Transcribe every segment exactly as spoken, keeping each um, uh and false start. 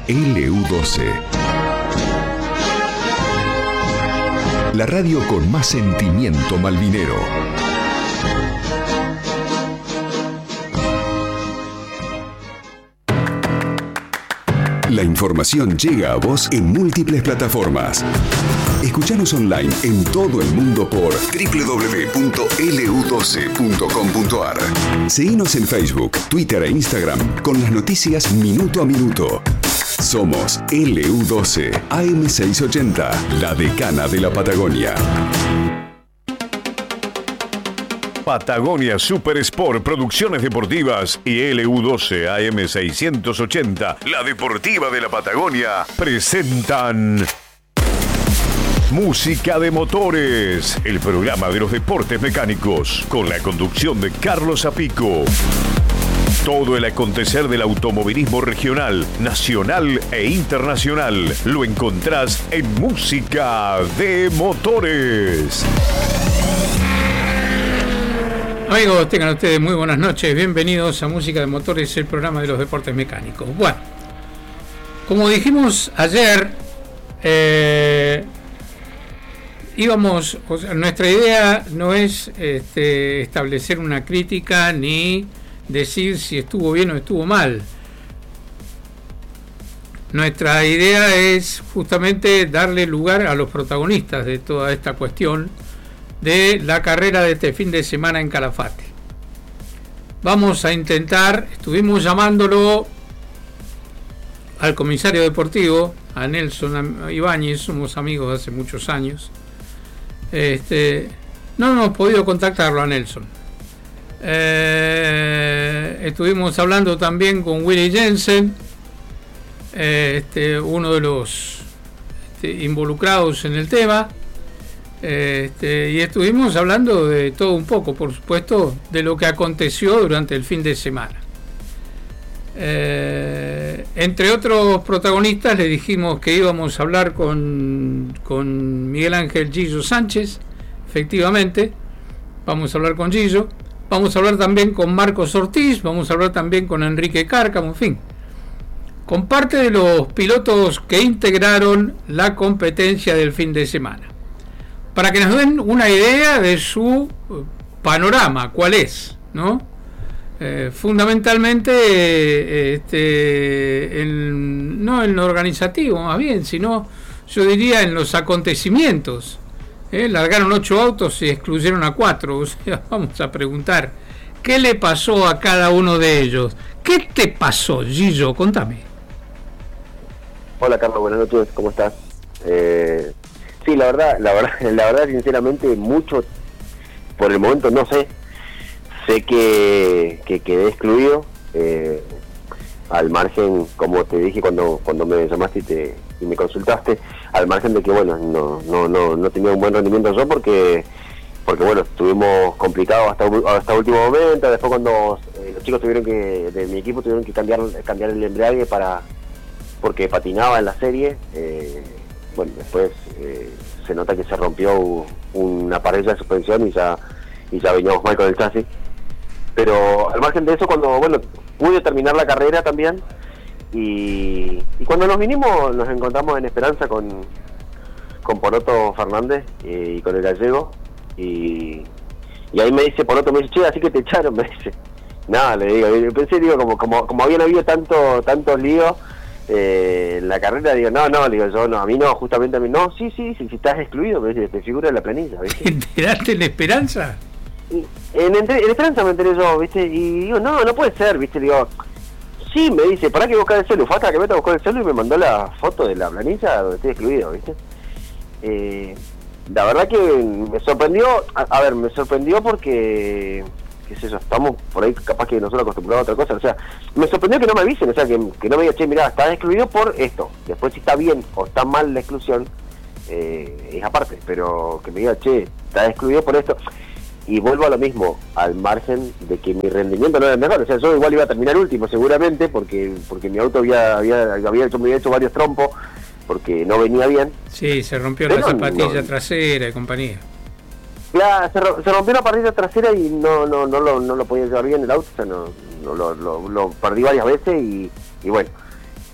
L U doce. La radio con más sentimiento malvinero. La información llega a vos en múltiples plataformas. Escuchanos online en todo el mundo por doble u doble u doble u punto L U doce punto com punto a r. Seguinos en Facebook, Twitter e Instagram con las noticias minuto a minuto. Somos L U doce, A M seiscientos ochenta, la decana de la Patagonia. Patagonia Super Sport Producciones Deportivas y L U doce A M seiscientos ochenta, la deportiva de la Patagonia, presentan Música de Motores, el programa de los deportes mecánicos, con la conducción de Carlos Apico. Todo el acontecer del automovilismo regional, nacional e internacional lo encontrás en Música de Motores. Amigos, tengan ustedes muy buenas noches, bienvenidos a Música de Motores, el programa de los deportes mecánicos. Bueno, como dijimos ayer, eh, íbamos, o sea, nuestra idea no es este, establecer una crítica ni decir si estuvo bien o estuvo mal. Nuestra idea es justamente darle lugar a los protagonistas de toda esta cuestión de la carrera de este fin de semana en Calafate. Vamos a intentar, estuvimos llamándolo al comisario deportivo, a Nelson Ibáñez, somos amigos hace muchos años. Este, no hemos podido contactarlo a Nelson. Eh, estuvimos hablando también con Willy Jensen, este, uno de los este, involucrados en el tema. Este, y estuvimos hablando de todo un poco, por supuesto, de lo que aconteció durante el fin de semana. Eh, entre otros protagonistas le dijimos que íbamos a hablar con, con Miguel Ángel Gillo Sánchez, efectivamente, vamos a hablar con Gillo, vamos a hablar también con Marcos Ortiz, vamos a hablar también con Enrique Cárcamo, en fin, con parte de los pilotos que integraron la competencia del fin de semana, para que nos den una idea de su panorama, cuál es, ¿no? Eh, fundamentalmente, eh, este, en, no en lo organizativo, más bien, sino, yo diría, en los acontecimientos. Eh, largaron ocho autos y excluyeron a cuatro. O sea, vamos a preguntar, ¿qué le pasó a cada uno de ellos? ¿Qué te pasó, Gillo? Contame. Hola, Carlos, buenas noches, ¿cómo estás? Eh... Sí, la verdad, la verdad, la verdad, sinceramente, mucho por el momento no sé. Sé que, que quedé excluido, eh, al margen, como te dije cuando cuando me llamaste y, te, y me consultaste, al margen de que, bueno, no no no no tenía un buen rendimiento yo porque porque bueno, estuvimos complicados hasta hasta último momento. Después cuando eh, los chicos tuvieron que, de mi equipo tuvieron que cambiar cambiar el embrague para porque patinaba en la serie. Eh, Bueno, después eh, se nota que se rompió una parrilla de suspensión y ya y ya veníamos mal con el chasis. Pero al margen de eso, cuando bueno pude terminar la carrera también, y, y cuando nos vinimos nos encontramos en Esperanza con con Poroto Fernández eh, y con el gallego, y, y ahí me dice Poroto, me dice, che, así que te echaron, me dice. Nada, le digo, yo pensé, digo, como como como habían habido tanto tantos líos Eh, la carrera, digo, no, no, digo yo, no, a mí no, justamente a mí, no, sí, sí, sí, si estás excluido, me dice, te figura en la planilla, ¿viste? ¿Te enteraste en Esperanza? Y en, en Esperanza me enteré yo, ¿viste? Y digo, no, no puede ser, ¿viste? Digo, sí, me dice, ¿para qué buscar el celu? Fue hasta que meta a buscar el celu y me mandó la foto de la planilla donde estoy excluido, ¿viste? Eh, la verdad que me sorprendió, a, a ver, me sorprendió porque, qué sé yo, estamos por ahí capaz que nosotros acostumbrados a otra cosa, o sea, me sorprendió que no me avisen, o sea, que, que no me digan, che, mirá, estás excluido por esto, después si está bien o está mal la exclusión, eh, es aparte, pero que me diga, che, estás excluido por esto, y vuelvo a lo mismo, al margen de que mi rendimiento no era el mejor, o sea, yo igual iba a terminar último seguramente, porque porque mi auto había había, había, hecho, me había hecho varios trompos, porque no venía bien. Sí, se rompió pero la zapatilla no, trasera y compañía. Ya, se, se rompió la parrilla trasera y no no no lo, no lo podía llevar bien el auto, o sea, no, no lo, lo, lo perdí varias veces y, y bueno,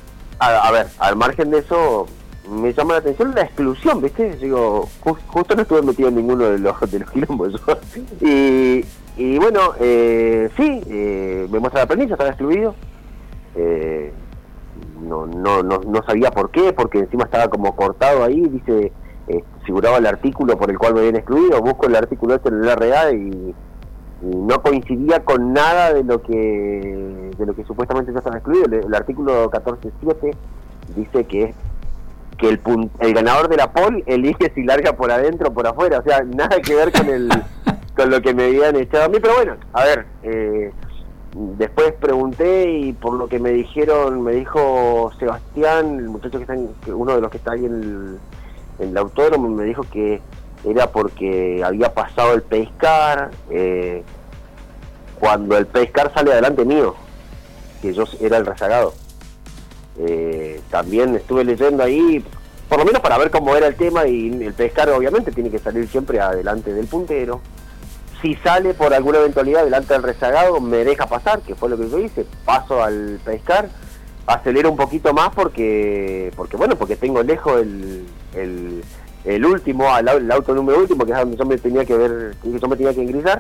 a, a ver, al margen de eso, me llama la atención la exclusión, ¿viste? Digo, ju- justo no estuve metido en ninguno de los de los quilombos yo. y, y bueno, eh, sí, eh, me muestra la planilla, estaba excluido. Eh, no, no, no, no sabía por qué, porque encima estaba como cortado ahí, dice, eh, figuraba el artículo por el cual me habían excluido, busco el artículo este en el R A y, y no coincidía con nada de lo que de lo que supuestamente ya estaba excluido. El, el artículo catorce punto siete dice que es que el, pun- el ganador de la pole elige si larga por adentro o por afuera, o sea, nada que ver con el con lo que me habían echado a mí, pero bueno, a ver, eh, después pregunté y por lo que me dijeron, me dijo Sebastián, el muchacho que está en, que uno de los que está ahí en el, en el autódromo, me dijo que era porque había pasado el pescar, eh, cuando el pescar sale adelante mío, que yo era el rezagado. Eh, también estuve leyendo ahí, por lo menos para ver cómo era el tema, y el pescar obviamente tiene que salir siempre adelante del puntero. Si sale por alguna eventualidad delante del rezagado, me deja pasar, que fue lo que yo hice, paso al pescar, acelero un poquito más porque, porque bueno, porque tengo lejos el, el, el último, al, el auto número último, que es donde yo me tenía que ver, que yo me tenía que ingresar.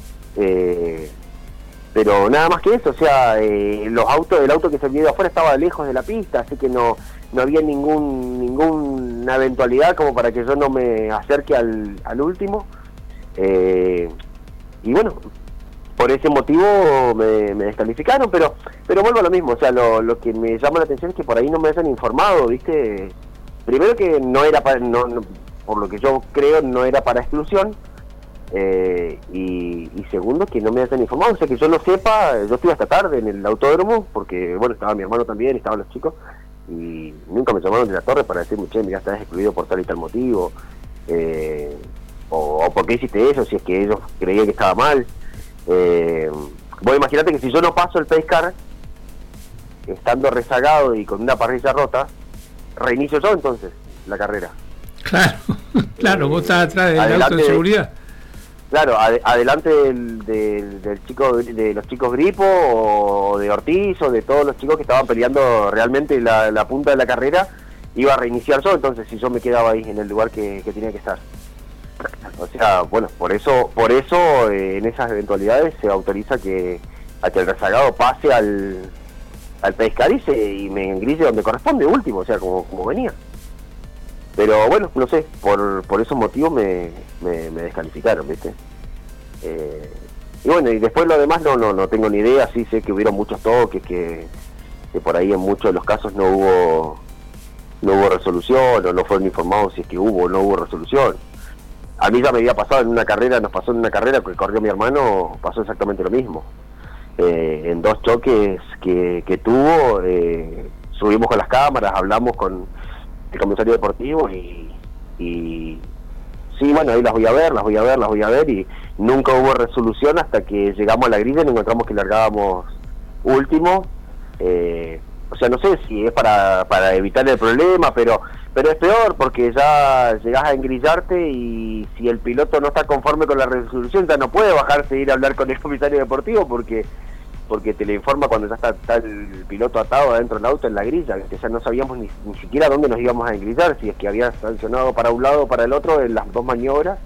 Eh, pero nada más que eso, o sea, eh, los autos, el auto que se vio de afuera estaba lejos de la pista, así que no no había ningún ninguna eventualidad como para que yo no me acerque al, al último. Eh, y bueno, por ese motivo me, me descalificaron, pero pero vuelvo a lo mismo, o sea, lo, lo que me llama la atención es que por ahí no me hayan informado, ¿viste? Primero que no era para, no, no, por lo que yo creo, no era para exclusión. Eh, y, y segundo, que no me hayan informado, o sea, que yo no sepa. Yo estuve hasta tarde en el autódromo, porque bueno, estaba mi hermano también, estaban los chicos, y nunca me llamaron de la torre para decirme, che, mira, estás excluido por tal y tal motivo, eh, o, o por qué hiciste eso, si es que ellos creían que estaba mal. Eh, bueno, imagínate que si yo no paso el pescar, estando rezagado y con una parrilla rota, reinicio yo entonces la carrera. Claro, claro, eh, vos estás atrás del adelante auto de seguridad. Claro, ad- adelante del, del, del chico, de los chicos Gripo o de Ortiz o de todos los chicos que estaban peleando realmente la, la punta de la carrera, iba a reiniciar yo, entonces si yo me quedaba ahí en el lugar que, que tenía que estar. O sea, bueno, por eso, por eso eh, en esas eventualidades se autoriza que a que el rezagado pase al, al pescar y, se, y me engrille donde corresponde, último, o sea, como, como venía. Pero bueno, no sé, por, por esos motivos me, me, me descalificaron, ¿viste? Eh, y bueno, y después lo demás no no no tengo ni idea, sí sé que hubieron muchos toques, que, que por ahí en muchos de los casos no hubo no hubo resolución, o no fueron informados si es que hubo o no hubo resolución. A mí ya me había pasado en una carrera, nos pasó en una carrera que corrió mi hermano, pasó exactamente lo mismo. Eh, en dos choques que, que tuvo, eh, subimos con las cámaras, hablamos con el comisario deportivo y, y sí, bueno, ahí las voy a ver, las voy a ver, las voy a ver y nunca hubo resolución hasta que llegamos a la grilla y nos encontramos que largábamos último. Eh, o sea, no sé si es para, para evitar el problema, pero pero es peor porque ya llegás a engrillarte y si el piloto no está conforme con la resolución ya no puede bajarse e ir a hablar con el comisario deportivo porque porque te le informa cuando ya está, está el piloto atado adentro del auto en la grilla, que ya no sabíamos ni, ni siquiera dónde nos íbamos a engrillar, si es que había sancionado para un lado o para el otro en las dos maniobras,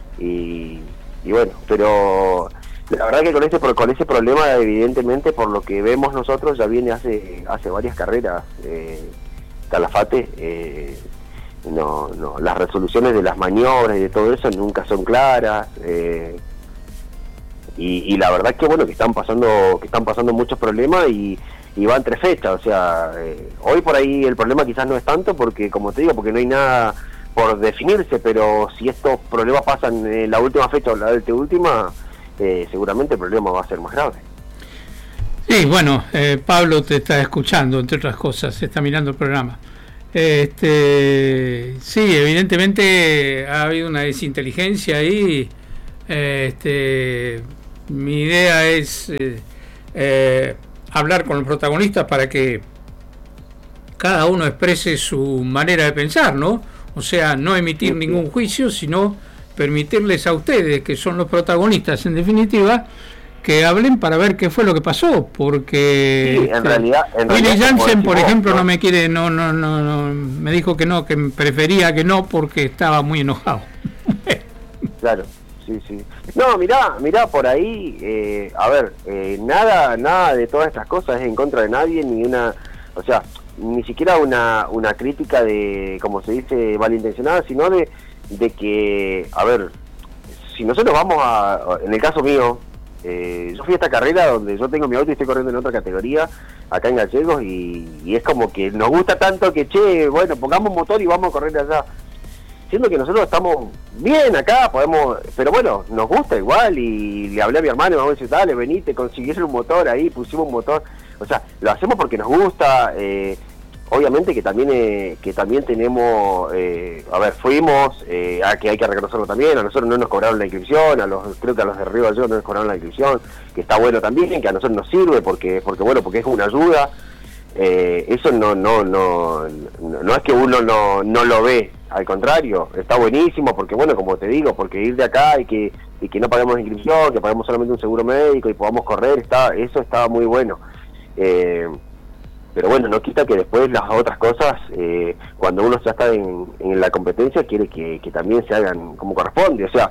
y, y bueno, pero la verdad que con ese con ese problema evidentemente por lo que vemos nosotros ya viene hace hace varias carreras. eh, Calafate, eh, no, no, las resoluciones de las maniobras y de todo eso nunca son claras, eh, y, y la verdad que bueno que están pasando que están pasando muchos problemas y, y va entre fechas, o sea, eh, hoy por ahí el problema quizás no es tanto porque como te digo, porque no hay nada por definirse, pero si estos problemas pasan en la última fecha o la última, eh, seguramente el problema va a ser más grave. Sí, bueno, eh, Pablo te está escuchando, entre otras cosas, está mirando el programa. Este, sí, evidentemente ha habido una desinteligencia ahí. Este, mi idea es eh, eh, hablar con los protagonistas para que cada uno exprese su manera de pensar, ¿no? O sea, no emitir ningún juicio, sino permitirles a ustedes, que son los protagonistas en definitiva, que hablen para ver qué fue lo que pasó, porque sí, en este, realidad, en Willy realidad, Jansen, por vos, ejemplo, ¿no? no me quiere, no, no, no, no, me dijo que no, que prefería que no porque estaba muy enojado. Claro, sí, sí. No, mirá, mirá, por ahí, eh, a ver, eh, nada, nada de todas estas cosas es en contra de nadie, ni una, o sea, ni siquiera una, una crítica de, como se dice, malintencionada, sino de, de que, a ver, si nosotros vamos a, en el caso mío, eh, yo fui a esta carrera donde yo tengo mi auto y estoy corriendo en otra categoría, acá en Gallegos, y, y es como que nos gusta tanto que, che, bueno, pongamos motor y vamos a correr allá. Siendo que nosotros estamos bien acá, podemos, pero bueno, nos gusta igual, y le hablé a mi hermano y me dice, dale, venite, consiguieron un motor ahí, pusimos un motor, o sea, lo hacemos porque nos gusta, eh, obviamente que también eh, que también tenemos, eh, a ver, fuimos, eh, a que hay que reconocerlo también, a nosotros no nos cobraron la inscripción, a los creo que a los de Río Gallegos no nos cobraron la inscripción, que está bueno también, que a nosotros nos sirve porque porque bueno, porque es una ayuda. Eh, eso no no no no es que uno no no lo ve, al contrario, está buenísimo porque bueno, como te digo, porque ir de acá y que y que no paguemos inscripción, que paguemos solamente un seguro médico y podamos correr, está eso está muy bueno. Eh, pero bueno, no quita que después las otras cosas, eh, cuando uno ya está en, en la competencia, quiere que, que también se hagan como corresponde, o sea,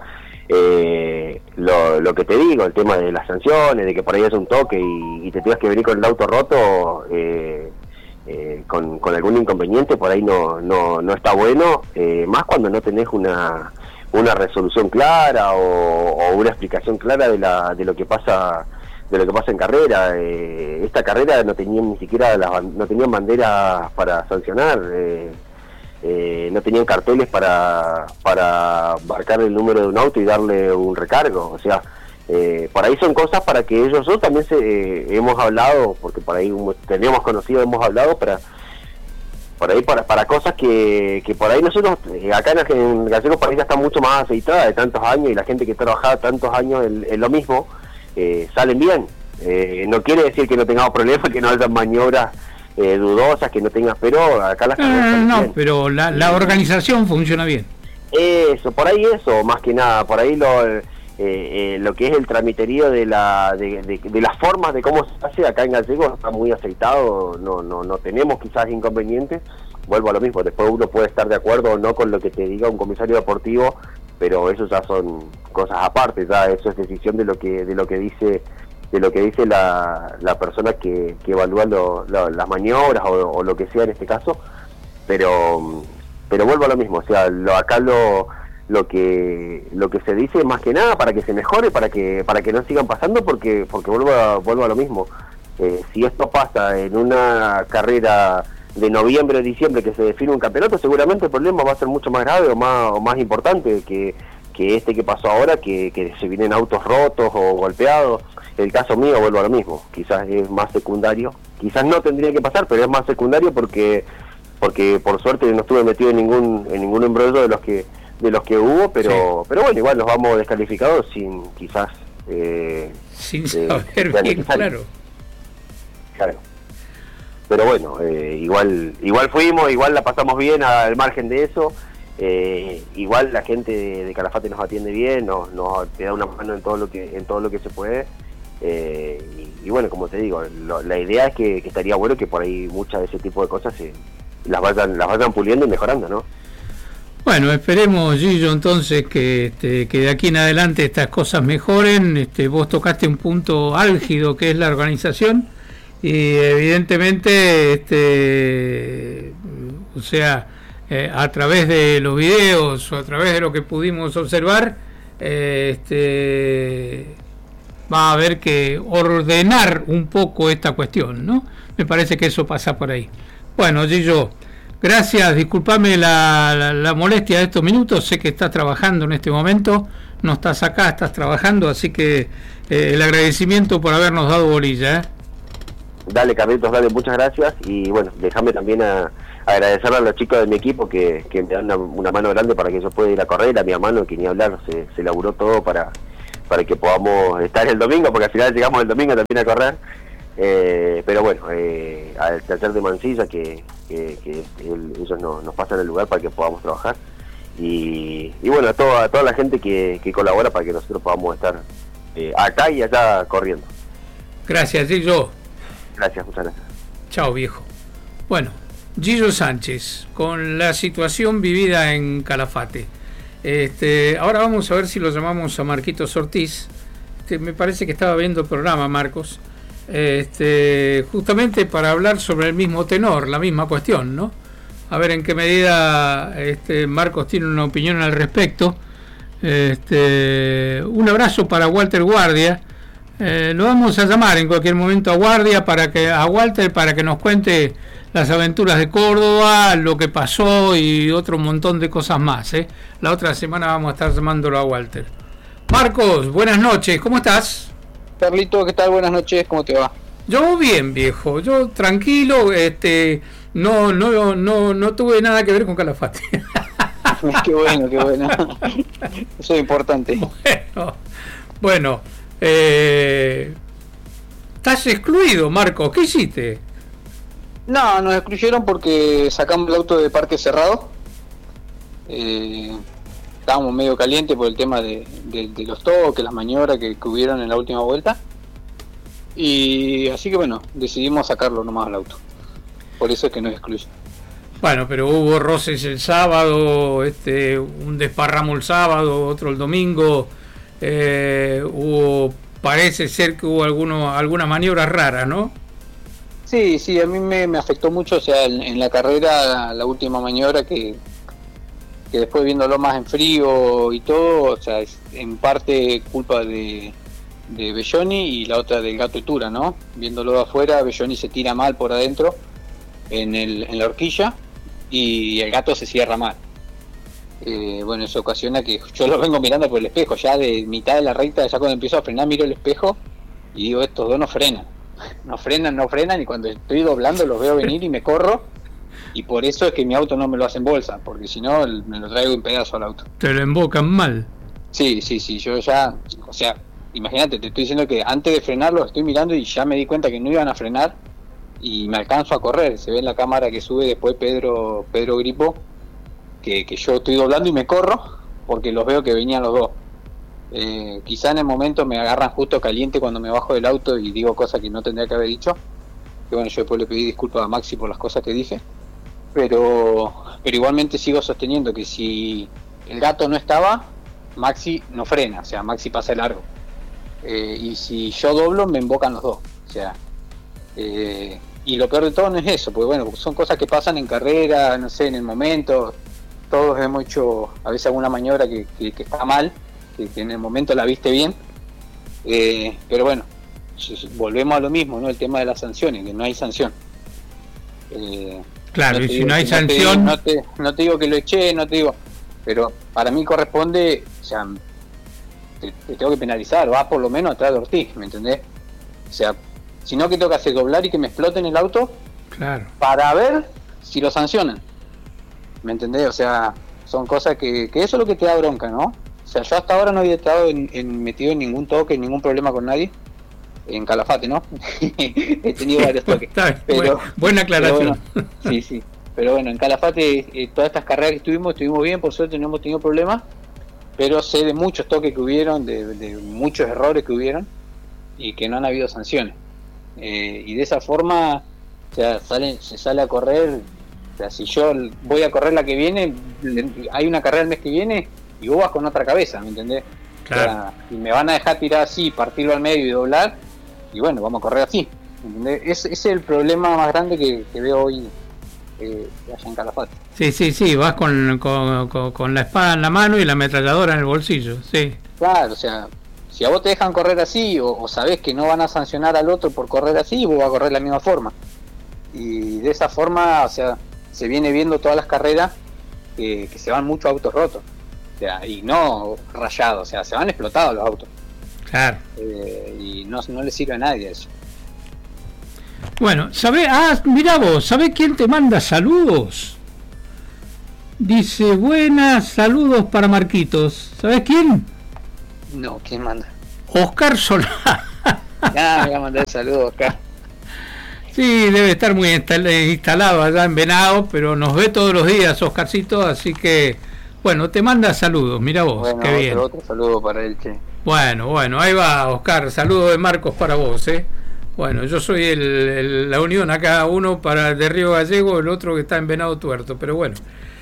eh, lo, lo que te digo, el tema de las sanciones, de que por ahí es un toque y, y te tengas que venir con el auto roto, eh, eh, con, con algún inconveniente, por ahí no no, no está bueno, eh, más cuando no tenés una una resolución clara o, o una explicación clara de la de lo que pasa de lo que pasa en carrera. Eh, esta carrera no tenían ni siquiera las, no tenían banderas para sancionar, eh, eh, no tenían carteles para para marcar el número de un auto y darle un recargo, o sea, eh, por ahí son cosas para que ellos, nosotros también se, eh, hemos hablado, porque por ahí teníamos conocido, hemos hablado para por ahí para para cosas que, que por ahí nosotros, eh, acá en, en Gallegos por ahí ya está mucho más aceitada de tantos años, y la gente que trabajaba tantos años en, en lo mismo, eh, salen bien. Eh, no quiere decir que no tengamos problemas, que no haya maniobras eh, dudosas, que no tengas, pero acá las No, no, no, bien. pero la, la organización funciona bien. Eso, por ahí eso, más que nada, por ahí lo eh, eh, lo que es el tramiterío de la de, de, de las formas de cómo se hace acá en Gallegos está muy aceitado, no no no tenemos quizás inconvenientes. Vuelvo a lo mismo, después uno puede estar de acuerdo o no con lo que te diga un comisario deportivo, pero eso ya son cosas aparte, ya eso es decisión de lo que de lo que dice de lo que dice la, la persona que, que evalúa lo, lo, las maniobras o, o lo que sea en este caso, pero pero vuelvo a lo mismo, o sea, lo, acá lo lo que lo que se dice más que nada para que se mejore, para que para que no sigan pasando, porque porque vuelvo a, vuelvo a lo mismo, eh, si esto pasa en una carrera de noviembre o diciembre que se define un campeonato, seguramente el problema va a ser mucho más grave o más o más importante que, que este que pasó ahora, que, que se vienen autos rotos o golpeados. El caso mío, vuelvo a lo mismo, quizás es más secundario, quizás no tendría que pasar, pero es más secundario porque porque por suerte no estuve metido en ningún en ningún embrollo de los que de los que hubo, pero sí. Pero bueno, igual los vamos descalificados sin quizás eh, sin saber eh, bien, claro. Claro. Pero bueno, eh, igual igual fuimos, igual la pasamos bien al margen de eso, eh, igual la gente de, de Calafate nos atiende bien, nos, nos te da una mano en todo lo que en todo lo que se puede, eh, y, y bueno, como te digo, lo, la idea es que, que estaría bueno que por ahí muchas de ese tipo de cosas se, las vayan las vayan puliendo y mejorando, ¿no? Bueno, esperemos, Gillo, entonces que, este, que de aquí en adelante estas cosas mejoren. Este, vos tocaste un punto álgido que es la organización. Y evidentemente, este, o sea, eh, a través de los videos o a través de lo que pudimos observar, eh, este, va a haber que ordenar un poco esta cuestión, ¿no? Me parece que eso pasa por ahí. Bueno, Gillo, gracias, discúlpame la, la, la molestia de estos minutos, sé que estás trabajando en este momento, no estás acá, estás trabajando, así que eh, el agradecimiento por habernos dado bolilla, ¿eh? Dale, Carlitos, dale, muchas gracias, y bueno, déjame también a, a agradecerle a los chicos de mi equipo que, que me dan una, una mano grande para que yo pueda ir a correr, a mi hermano que ni hablar, se, se laburó todo para, para que podamos estar el domingo, porque al final llegamos el domingo también a correr, eh, pero bueno, eh, al taller de Mansilla que, que, que el, ellos no, nos pasan el lugar para que podamos trabajar, y, y bueno, a toda, a toda la gente que, que colabora para que nosotros podamos estar eh, acá y allá corriendo. Gracias, Gillo. Gracias, muchas gracias. Chao, viejo. Bueno, Gillo Sánchez, con la situación vivida en Calafate. Este, ahora vamos a ver si lo llamamos a Marquitos Ortiz. Este, me parece que estaba viendo el programa, Marcos. Este, justamente para hablar sobre el mismo tenor, la misma cuestión, ¿no? A ver en qué medida este, Marcos tiene una opinión al respecto. Este, un abrazo para Walter Guardia. Eh, lo vamos a llamar en cualquier momento a Guardia para que a Walter para que nos cuente las aventuras de Córdoba, lo que pasó y otro montón de cosas más, ¿eh? La otra semana vamos a estar llamándolo a Walter. Marcos, buenas noches, ¿cómo estás? Carlito, ¿qué tal? Buenas noches, ¿cómo te va? Yo bien, viejo, yo tranquilo, este, no, no, no, no tuve nada que ver con Calafate. Qué bueno, qué bueno. Eso es importante. Bueno, bueno, eh, estás excluido, Marcos, ¿qué hiciste? No, nos excluyeron porque sacamos el auto de parque cerrado. Eh, estábamos medio calientes por el tema de, de, de los toques, las maniobras que, que hubieron en la última vuelta. Y así que bueno, decidimos sacarlo nomás al auto. Por eso es que nos excluyen. Bueno, pero hubo roces el sábado, este, un desparramo el sábado, otro el domingo. Eh, hubo, parece ser que hubo alguno, algunas maniobras raras, ¿no? Sí, sí, a mí me, me afectó mucho, o sea, en, en la carrera, la última maniobra que, que después viéndolo más en frío y todo, o sea, es en parte culpa de, de Belloni y la otra del Gato Itura, ¿no? Viéndolo de afuera, Belloni se tira mal por adentro en, el, en la horquilla y el Gato se cierra mal. Eh, bueno, eso ocasiona que yo lo vengo mirando por el espejo, ya de mitad de la recta, ya cuando empiezo a frenar miro el espejo y digo, estos dos no frenan. No frenan, no frenan y cuando estoy doblando los veo venir y me corro y por eso es que mi auto no me lo hace en bolsa, porque si no me lo traigo en pedazo al auto. Te lo embocan mal. Sí, sí, sí, yo ya, o sea, imagínate, te estoy diciendo que antes de frenarlo estoy mirando y ya me di cuenta que no iban a frenar y me alcanzo a correr, se ve en la cámara que sube después Pedro Pedro Gripo que, que yo estoy doblando y me corro porque los veo que venían los dos. Eh, quizá en el momento me agarran justo caliente cuando me bajo del auto y digo cosas que no tendría que haber dicho, que bueno, yo después le pedí disculpas a Maxi por las cosas que dije, pero pero igualmente sigo sosteniendo que si el Gato no estaba, Maxi no frena, o sea, Maxi pasa largo, eh, y si yo doblo me embocan los dos, o sea, eh, y lo peor de todo no es eso, porque bueno, son cosas que pasan en carrera, no sé, en el momento, todos hemos hecho a veces alguna maniobra que, que, que está mal, que, que en el momento la viste bien, eh, pero bueno, volvemos a lo mismo, ¿no? El tema de las sanciones, que no hay sanción. Eh, claro, no y si digo, no hay no sanción... Te, no, te, no te digo que lo eché, no te digo, pero para mí corresponde, o sea, te, te tengo que penalizar, vas por lo menos atrás de Ortiz, ¿me entendés? O sea, si no, que tengo que hacer doblar y que me exploten el auto, claro, para ver si lo sancionan, ¿me entendés? O sea, son cosas que, que eso es lo que te da bronca, ¿no? O sea, yo hasta ahora no había estado en, en, metido en ningún toque, en ningún problema con nadie, en Calafate, ¿no? He tenido varios toques. Pero, buena aclaración. Pero bueno, sí, sí. Pero bueno, en Calafate, eh, todas estas carreras que estuvimos, estuvimos bien, por suerte no hemos tenido problemas, pero sé de muchos toques que hubieron, de, de muchos errores que hubieron, y que no han habido sanciones. Eh, y de esa forma, o sea, sale, se sale a correr, o sea, si yo voy a correr la que viene, hay una carrera el mes que viene, y vos vas con otra cabeza, ¿me entendés? Claro. O sea, y me van a dejar tirar así, partirlo al medio y doblar, y bueno, vamos a correr así, ¿entendés? Ese es el problema más grande que, que veo hoy eh, allá en Calafate. Sí, sí, sí, vas con, con, con, con la espada en la mano y la ametralladora en el bolsillo, sí. Claro, o sea, si a vos te dejan correr así, o, o sabés que no van a sancionar al otro por correr así, vos vas a correr de la misma forma. Y de esa forma, o sea, se viene viendo todas las carreras que, que se van muchos autos rotos. O sea, y no rayados, o sea, se van explotados los autos. Claro. Eh, y no, no le sirve a nadie eso. Bueno, ¿sabés? Ah, mirá vos, ¿sabés quién te manda saludos? Dice, buenas, saludos para Marquitos. ¿Sabés quién? No, ¿quién manda? Oscar Solá. Ya, me va a mandar saludos acá. Sí, debe estar muy instalado allá en Venado, pero nos ve todos los días, Oscarcito, así que, bueno, te manda saludos, mira vos, bueno, qué otro, bien. Otro saludo para él, che. Bueno, bueno, ahí va, Oscar. Saludos de Marcos para vos, ¿eh? Bueno, yo soy el, el, la unión acá, uno para de Río Gallego, el otro que está en Venado Tuerto, pero bueno.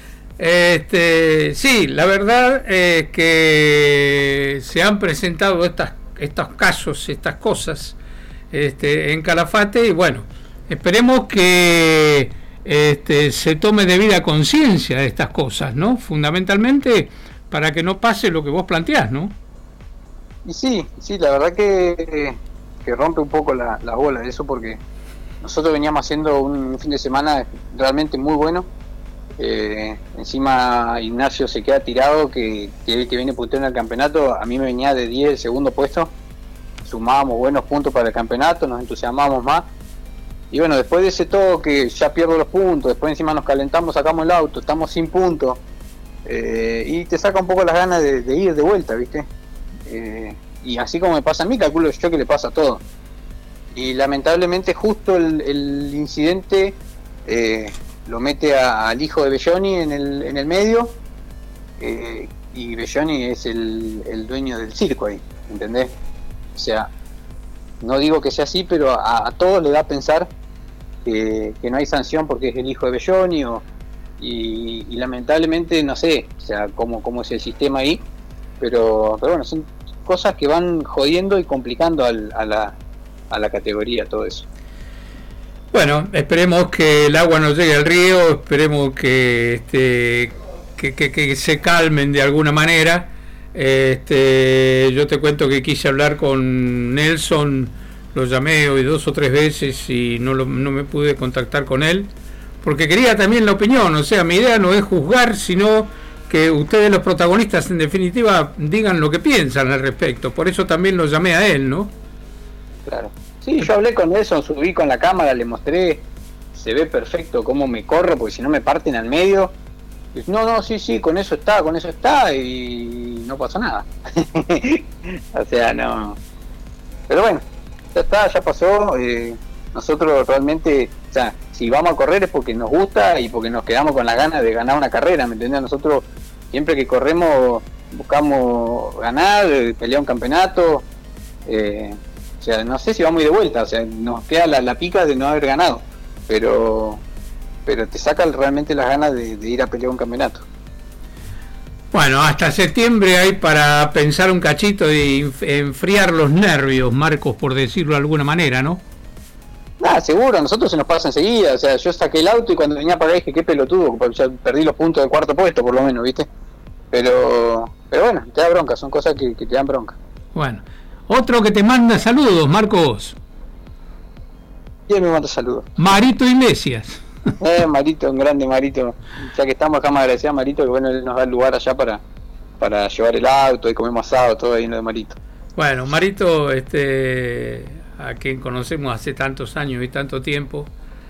Este, sí, la verdad es que se han presentado estas, estos casos, estas cosas este, en Calafate y bueno, esperemos que este, se tome debida conciencia de estas cosas, ¿no? Fundamentalmente para que no pase lo que vos planteás, ¿no? Y sí, sí, la verdad que, que rompe un poco la, la bola de eso porque nosotros veníamos haciendo un fin de semana realmente muy bueno. Eh, encima Ignacio se queda tirado, que, que, que viene puntero en el campeonato. A mí me venía de diez el segundo puesto, sumábamos buenos puntos para el campeonato, nos entusiasmamos más. Y bueno, después de ese todo que ya pierdo los puntos, después encima nos calentamos, sacamos el auto, estamos sin puntos, eh, y te saca un poco las ganas de, de ir de vuelta, ¿viste? Eh, y así como me pasa a mí, calculo yo que le pasa a todo. Y lamentablemente justo el, el incidente eh, lo mete a, al hijo de Belloni en el, en el medio, eh, y Belloni es el, el dueño del circo ahí, ¿entendés? O sea, no digo que sea así, pero a, a todos le da a pensar que, que no hay sanción porque es el hijo de Belloni, o, y, y lamentablemente no sé, o sea, cómo, cómo es el sistema ahí, pero, pero bueno, son cosas que van jodiendo y complicando al, a, la, a la categoría, todo eso. Bueno, esperemos que el agua no llegue al río, esperemos que, este, que, que, que se calmen de alguna manera. Este, yo te cuento que quise hablar con Nelson, lo llamé hoy dos o tres veces y no, lo, no me pude contactar con él, porque quería también la opinión, o sea, mi idea no es juzgar, sino que ustedes los protagonistas en definitiva digan lo que piensan al respecto, por eso también lo llamé a él, ¿no? Claro. Sí, yo hablé con Nelson, subí con la cámara, le mostré, se ve perfecto cómo me corro, porque si no me parten al medio. No, no, sí, sí, con eso está, con eso está, y no pasó nada. O sea, no. Pero bueno, ya está, ya pasó. Eh, nosotros realmente, o sea, si vamos a correr es porque nos gusta y porque nos quedamos con la ganas de ganar una carrera, ¿me entendés? Nosotros siempre que corremos buscamos ganar, pelear un campeonato. Eh, o sea, no sé si vamos a ir de vuelta, o sea, nos queda la, la pica de no haber ganado, pero pero te saca realmente las ganas de, de ir a pelear un campeonato. Bueno, hasta septiembre hay para pensar un cachito y enfriar los nervios, Marcos, por decirlo de alguna manera, ¿no? Ah, seguro, a nosotros se nos pasa enseguida, o sea, yo saqué el auto y cuando venía para acá dije, qué pelotudo, porque ya perdí los puntos del cuarto puesto, por lo menos, ¿viste? Pero pero bueno, te da bronca, son cosas que, que te dan bronca. Bueno, otro que te manda saludos, Marcos. ¿Quién me manda saludos? Marito Iglesias. Eh, Marito, un grande Marito. Ya que estamos acá, me agradecía a Marito, que bueno, él nos da el lugar allá para, para llevar el auto y comemos asado, todo ahí en lo de Marito. Bueno, Marito, este, a quien conocemos hace tantos años y tanto tiempo,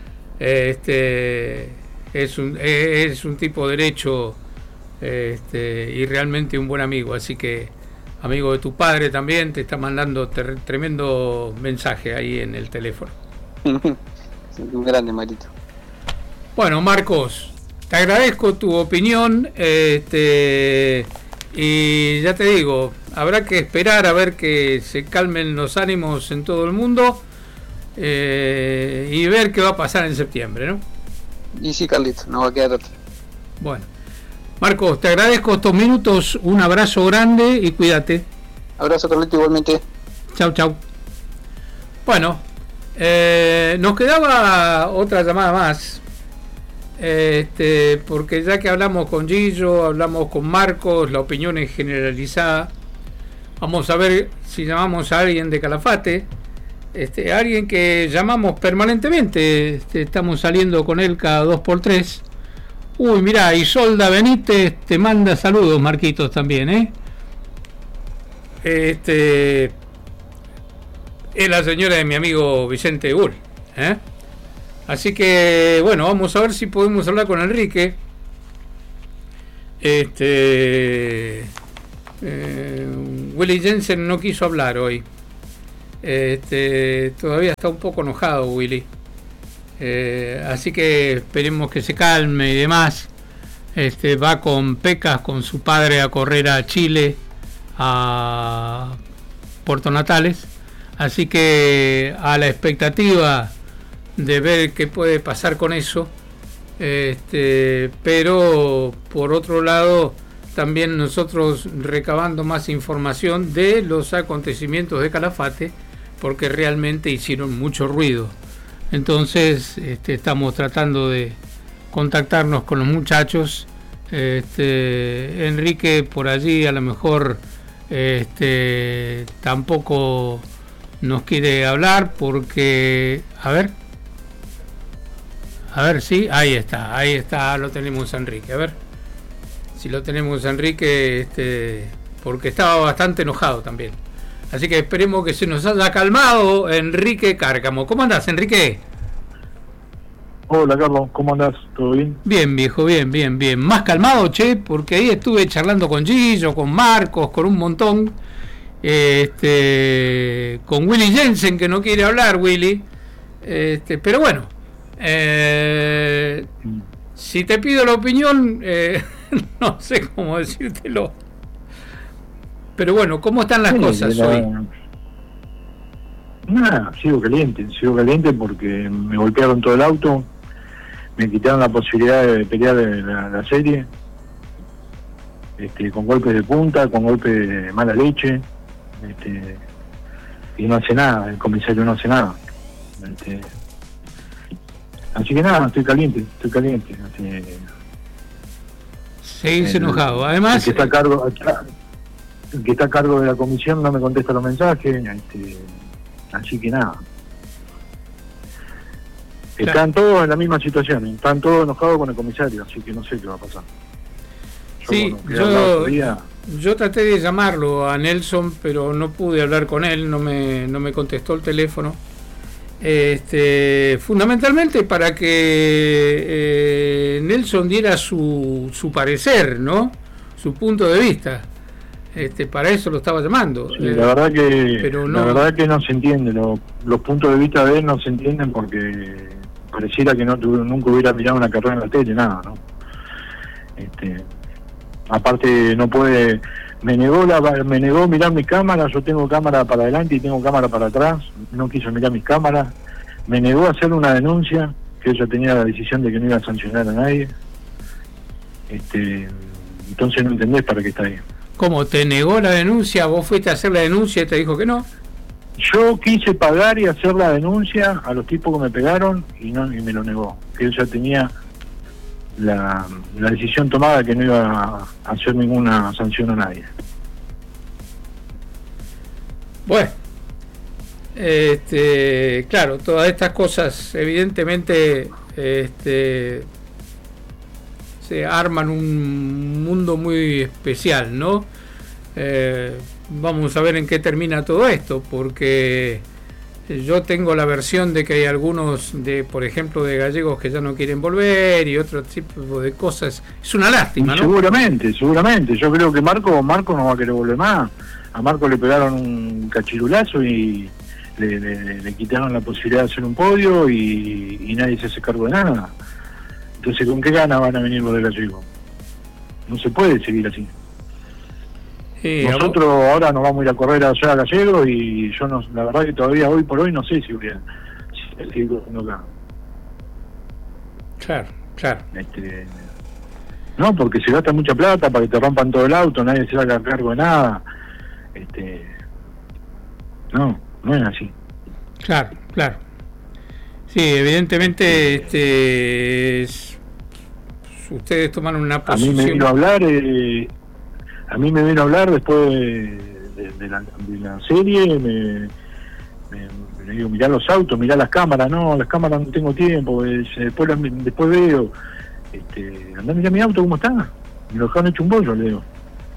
este, es un, es un tipo derecho, este, y realmente un buen amigo, así que amigo de tu padre también, te está mandando ter- tremendo mensaje ahí en el teléfono. Un grande Marito. Bueno, Marcos, te agradezco tu opinión, este, y ya te digo, habrá que esperar a ver que se calmen los ánimos en todo el mundo, eh, y ver qué va a pasar en septiembre, ¿no? Y sí, Carlito, no va a quedar otra. Bueno, Marcos, te agradezco estos minutos, un abrazo grande y cuídate. Abrazo, Carlito, igualmente. Chau, chau. Bueno, eh, nos quedaba otra llamada más. Este, porque ya que hablamos con Gillo, hablamos con Marcos, la opinión es generalizada. Vamos a ver si llamamos a alguien de Calafate, este, alguien que llamamos permanentemente, este, estamos saliendo con él cada dos por tres. Uy, mirá, Isolda Benítez te manda saludos, Marquitos, también, ¿eh? Este es la señora de mi amigo Vicente Bull, ¿eh? Así que, bueno, vamos a ver si podemos hablar con Enrique. Este eh, Willy Jensen no quiso hablar hoy. Este, todavía está un poco enojado Willy. Eh, así que esperemos que se calme y demás. Este, va con Pecas, con su padre, a correr a Chile, a Puerto Natales, así que a la expectativa de ver qué puede pasar con eso, este, pero por otro lado también nosotros recabando más información de los acontecimientos de Calafate, porque realmente hicieron mucho ruido. Entonces este, estamos tratando de contactarnos con los muchachos. Este, Enrique por allí a lo mejor este, tampoco nos quiere hablar porque, a ver, a ver, sí, ahí está, ahí está, lo tenemos a Enrique, a ver, si lo tenemos a Enrique, este, porque estaba bastante enojado también. Así que esperemos que se nos haya calmado Enrique Cárcamo. ¿Cómo andás, Enrique? Hola, Carlos, ¿cómo andás? ¿Todo bien? Bien, viejo, bien, bien, bien. Más calmado, che, porque ahí estuve charlando con Gillo, con Marcos, con un montón. Este, con Willy Jensen, que no quiere hablar, Willy. Este, pero bueno, eh, si te pido la opinión, eh, no sé cómo decírtelo. Pero bueno, ¿cómo están las sí, cosas la... hoy? Nada, sigo caliente, sigo caliente porque me golpearon todo el auto, me quitaron la posibilidad de pelear la, la serie, este, con golpes de punta, con golpes de mala leche, este, y no hace nada, el comisario no hace nada. Este, así que nada, estoy caliente, estoy caliente. Este, Seguís enojado, además... El que está a cargo... El que está a cargo de la comisión no me contesta los mensajes, este, así que nada. Claro. Están todos en la misma situación, están todos enojados con el comisario, así que no sé qué va a pasar. Yo, sí, bueno, yo, yo traté de llamarlo a Nelson, pero no pude hablar con él, no me, no me contestó el teléfono. Este, fundamentalmente para que eh, Nelson diera su, su parecer, ¿no? Su punto de vista. Este, para eso lo estaba llamando. Sí, la verdad que pero no, la verdad que no se entiende, lo, los puntos de vista de él no se entienden porque pareciera que no tuve, nunca hubiera mirado una carrera en la tele, nada, ¿no? Este, aparte no puede, me negó la, me negó mirar mi cámara, yo tengo cámara para adelante y tengo cámara para atrás, no quiso mirar mis cámaras, me negó a hacer una denuncia, que ella tenía la decisión de que no iba a sancionar a nadie. Este, entonces no entendés para qué está ahí. ¿Cómo? ¿Te negó la denuncia? ¿Vos fuiste a hacer la denuncia y te dijo que no? Yo quise pagar y hacer la denuncia a los tipos que me pegaron y no y me lo negó. Que él ya tenía la, la decisión tomada que no iba a hacer ninguna sanción a nadie. Bueno, este, claro, todas estas cosas evidentemente este, se arman un mundo muy especial, ¿no? Eh, vamos a ver en qué termina todo esto, porque yo tengo la versión de que hay algunos, de por ejemplo, de gallegos que ya no quieren volver y otro tipo de cosas. Es una lástima, ¿no? Seguramente, seguramente. Yo creo que Marco, Marco no va a querer volver más. A Marco le pegaron un cachirulazo y le, le, le quitaron la posibilidad de hacer un podio y, y nadie se hace cargo de nada. Entonces, ¿con qué ganas van a venir los de Gallego? No se puede seguir así. Sí, nosotros vos... ahora nos vamos a ir a correr allá a Gallego y yo no, la verdad que todavía hoy por hoy no sé si voy a seguir corriendo acá. Claro, claro. Este, no, porque se gasta mucha plata para que te rompan todo el auto, nadie se haga cargo de nada. Este, no, no es así. Claro, claro. Sí, evidentemente este, es, ustedes tomaron una posición. A mí me vino a hablar, eh, a mí me vino a hablar después de, de, de, la, de la serie, me, me, me digo, mirá los autos, mirá las cámaras, no, las cámaras no tengo tiempo, es, después, la, después veo, este, andá, mirá mi auto cómo está, me lo dejaron hecho un bollo, le digo.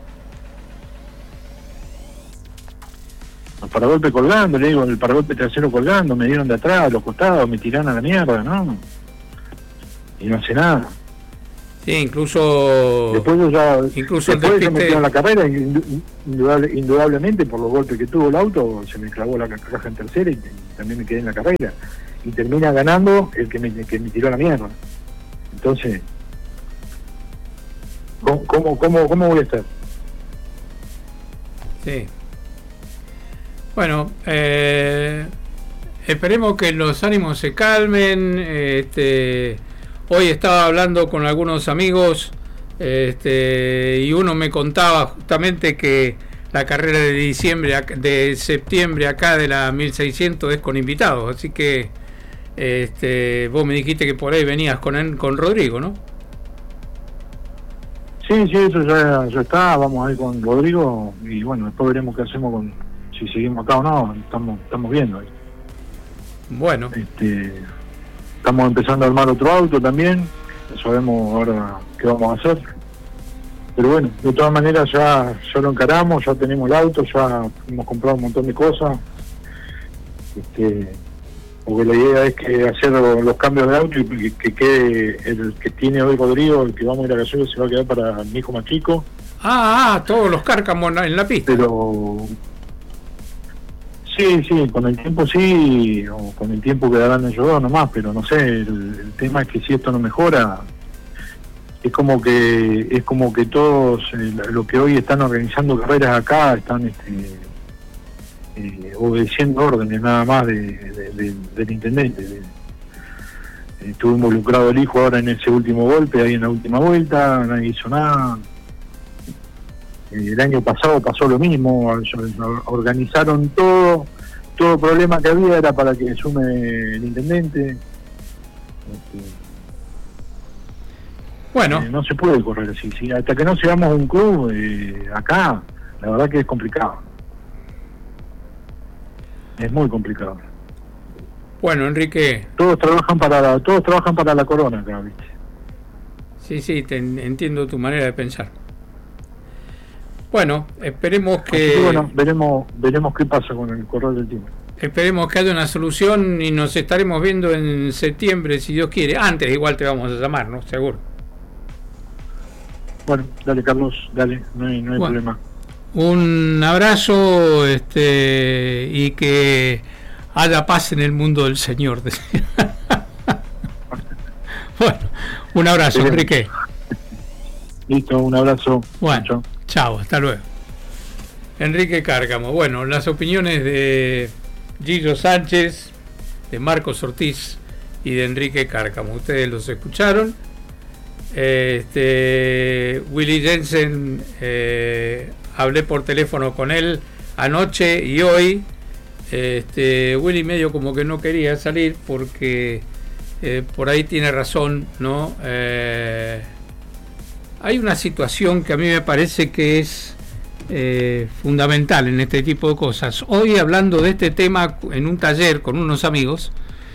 Los paragolpes colgando, le digo, el paragolpe trasero colgando, me dieron de atrás, los costados, me tiraron a la mierda, ¿no? Y no hace nada. Sí, incluso... Después yo ya, incluso después se metió en la carrera, indudable, indudablemente por los golpes que tuvo el auto, se me clavó la caja en tercera y, y también me quedé en la carrera. Y termina ganando el que me, que me tiró a la mierda. Entonces, ¿cómo, cómo, cómo, cómo voy a estar? Sí. Bueno, eh, esperemos que los ánimos se calmen. Este, hoy estaba hablando con algunos amigos, este, y uno me contaba justamente que la carrera de diciembre, de septiembre acá de la mil seiscientos es con invitados, así que este, vos me dijiste que por ahí venías con con Rodrigo, ¿no? Sí, sí, eso ya, ya está, vamos a ir con Rodrigo y bueno, después veremos qué hacemos con, si seguimos acá o no, estamos estamos viendo ahí. Bueno. Este, estamos empezando a armar otro auto también, no sabemos ahora qué vamos a hacer. Pero bueno, de todas maneras ya, ya lo encaramos, ya tenemos el auto, ya hemos comprado un montón de cosas. Este, porque la idea es que hacer los cambios de auto y que, que quede el que tiene hoy Rodrigo, el que vamos a ir a Gallegos, se va a quedar para mi hijo más chico. Ah, ah, todos los cárcamos en la pista. Pero sí, sí, con el tiempo sí, o con el tiempo quedarán ellos dos nomás, pero no sé, el, el tema es que si esto no mejora, es como que es como que todos eh, lo que hoy están organizando carreras acá están este, eh, obedeciendo órdenes nada más de, de, de, del intendente. De, eh, estuvo involucrado el hijo ahora en ese último golpe, ahí en la última vuelta, nadie hizo nada. Eh, el año pasado pasó lo mismo, organizaron todo, todo problema que había era para que sume el intendente. Este, bueno, eh, no se puede correr así, ¿sí? Hasta que no seamos un club eh, acá, la verdad que es complicado. Es muy complicado. Bueno, Enrique. Todos trabajan para la, todos trabajan para la corona acá, ¿viste? Sí, sí, te entiendo tu manera de pensar. Bueno, esperemos que... que bueno, veremos, veremos qué pasa con el correr del tiempo. Esperemos que haya una solución y nos estaremos viendo en septiembre, si Dios quiere. Antes igual te vamos a llamar, ¿no? Seguro. Bueno, dale Carlos, dale, no hay, no hay bueno, problema. Un abrazo, este, y que haya paz en el mundo del Señor. Bueno, un abrazo, sí, Enrique. Listo, un abrazo. Bueno, chao, chao, hasta luego. Enrique Cárcamo. Bueno, las opiniones de Gillo Sánchez, de Marcos Ortiz y de Enrique Cárcamo. Ustedes los escucharon. Este, Willy Jensen, eh, hablé por teléfono con él anoche y hoy. Este, Willy medio como que no quería salir porque eh, por ahí tiene razón, ¿no? Eh, hay una situación que a mí me parece que es eh, fundamental en este tipo de cosas. Hoy, hablando de este tema en un taller con unos amigos,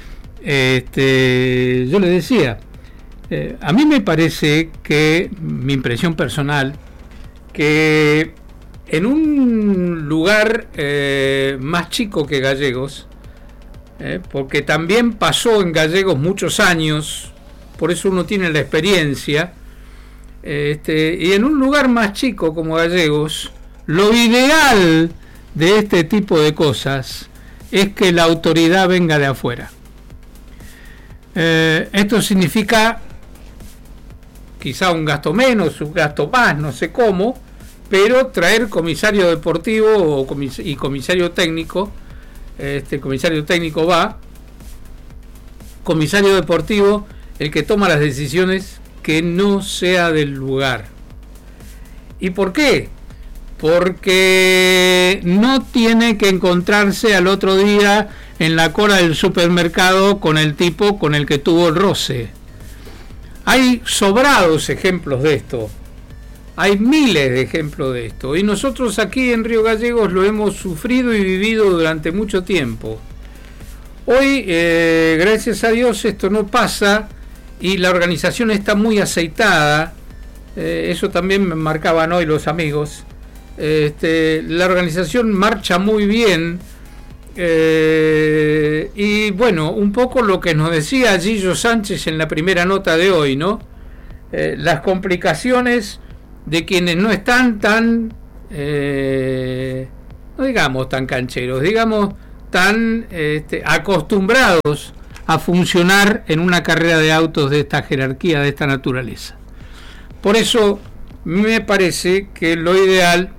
este, yo les decía, eh, a mí me parece que, mi impresión personal, que en un lugar eh, más chico que Gallegos, eh, porque también pasó en Gallegos muchos años, por eso uno tiene la experiencia, este, y en un lugar más chico como Gallegos, lo ideal de este tipo de cosas es que la autoridad venga de afuera. Eh, esto significa quizá un gasto menos, un gasto más, no sé cómo, pero traer comisario deportivo o comis- y comisario técnico, este comisario técnico va, comisario deportivo, el que toma las decisiones, que no sea del lugar. ¿Y por qué? Porque no tiene que encontrarse al otro día en la cola del supermercado con el tipo con el que tuvo el roce. Hay sobrados ejemplos de esto. Hay miles de ejemplos de esto. Y nosotros aquí en Río Gallegos lo hemos sufrido y vivido durante mucho tiempo. Hoy, eh, gracias a Dios, esto no pasa y la organización está muy aceitada. Eh, eso también me marcaban hoy los amigos. Este, la organización marcha muy bien. Eh, y bueno, un poco lo que nos decía Gillo Sánchez en la primera nota de hoy, ¿no? Eh, las complicaciones de quienes no están tan, eh, no digamos tan cancheros, digamos tan este, acostumbrados a funcionar en una carrera de autos de esta jerarquía, de esta naturaleza. Por eso me parece que lo ideal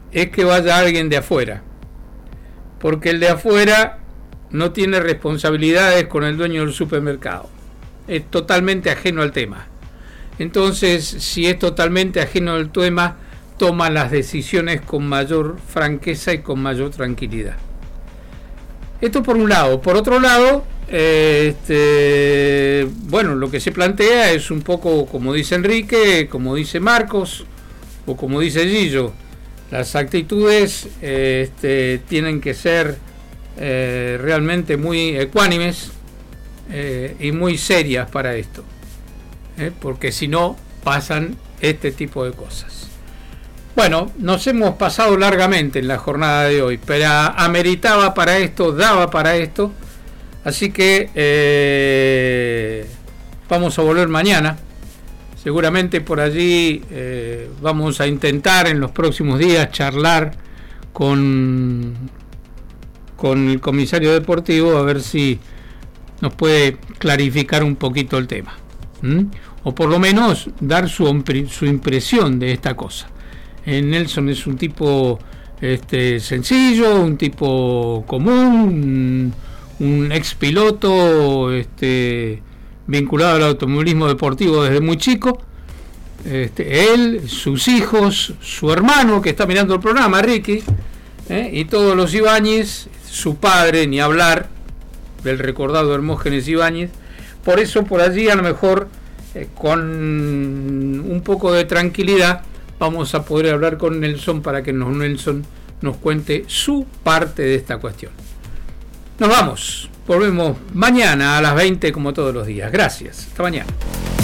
es que vaya alguien de afuera, porque el de afuera no tiene responsabilidades con el dueño del supermercado, es totalmente ajeno al tema. Entonces, si es totalmente ajeno al tema, toma las decisiones con mayor franqueza y con mayor tranquilidad. Esto por un lado. Por otro lado, eh, este, bueno, lo que se plantea es un poco como dice Enrique, como dice Marcos o como dice Gillo. Las actitudes eh, este, tienen que ser eh, realmente muy ecuánimes eh, y muy serias para esto, eh, porque si no pasan este tipo de cosas. Bueno, nos hemos pasado largamente en la jornada de hoy, pero ameritaba para esto, daba para esto, así que eh, vamos a volver mañana. Seguramente por allí eh, vamos a intentar en los próximos días charlar con, con el comisario deportivo a ver si nos puede clarificar un poquito el tema, ¿Mm? o por lo menos dar su, su impresión de esta cosa. Eh, Nelson es un tipo este, sencillo, un tipo común, un, un ex piloto, este, vinculado al automovilismo deportivo desde muy chico. Este, él, sus hijos, su hermano que está mirando el programa, Ricky, eh, y todos los Ibáñez, su padre, ni hablar, del recordado Hermógenes Ibáñez. Por eso por allí a lo mejor eh, con un poco de tranquilidad vamos a poder hablar con Nelson para que nos, Nelson nos cuente su parte de esta cuestión. Nos vamos, volvemos mañana a las veinte como todos los días. Gracias, hasta mañana.